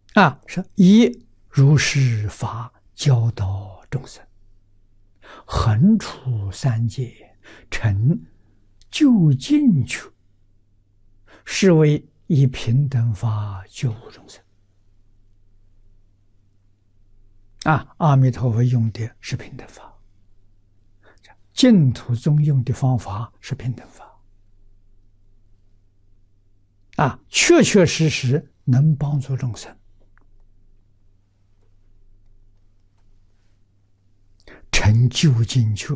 是以如是法教导众生，横除三界，成就近处，是为以平等法救护众生。阿弥陀佛用的是平等法，净土宗用的方法是平等法。确确实实能帮助众生成就近觉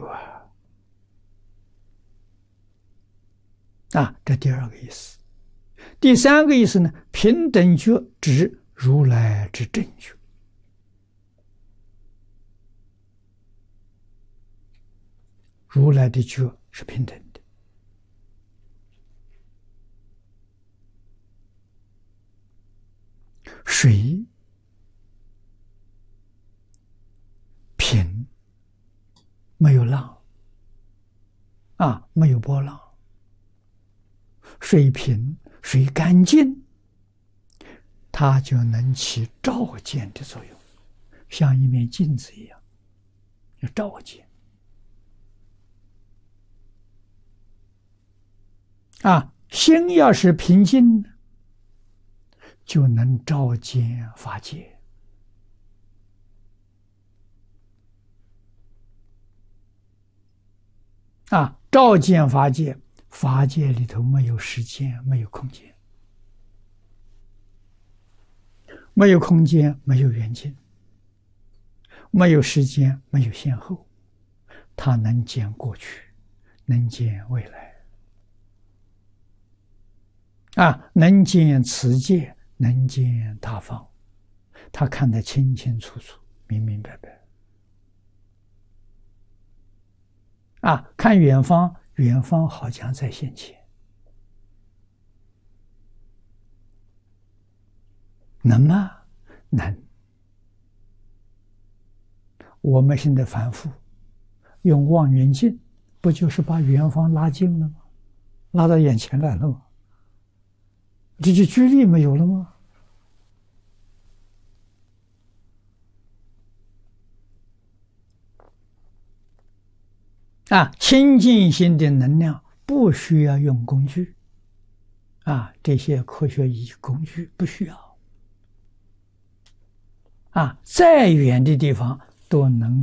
这第二个意思。第三个意思呢，平等觉指如来之正觉。如来的觉是平等的，水平，没有浪没有波浪，水平水干净，它就能起照见的作用，像一面镜子一样，有照见。心要是平静，就能照见法界。照见法界，法界里头没有时间，没有空间，没有空间，没有远近，没有时间，没有先后，它能见过去，能见未来。能见此界，能见他方，他看得清清楚楚，明明白白。看远方，远方好像在现前。能吗？能。我们现在凡夫用望远镜，不就是把远方拉近了吗？拉到眼前来了吗？这就距离没有了吗？清净心的能量不需要用工具，这些科学仪工具不需要，再远的地方都能